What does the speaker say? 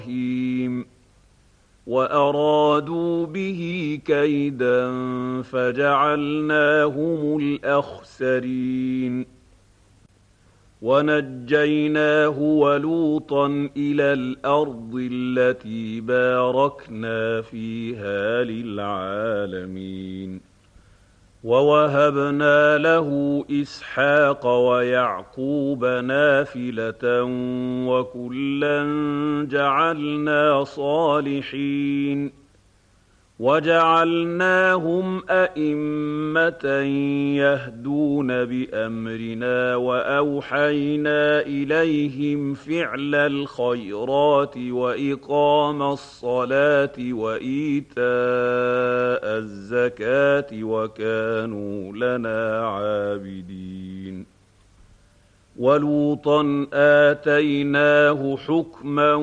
وأرادوا به كيدا فجعلناهم الأخسرين ونجيناه ولوطا إلى الأرض التي باركنا فيها للعالمين ووهبنا له إسحاق ويعقوب نافلة وكلا جعلنا صالحين وجعلناهم أئمة يهدون بأمرنا وأوحينا إليهم فعل الخيرات وإقام الصلاة وإيتاء الزكاة وكانوا لنا عابدين ولوطا آتيناه حكما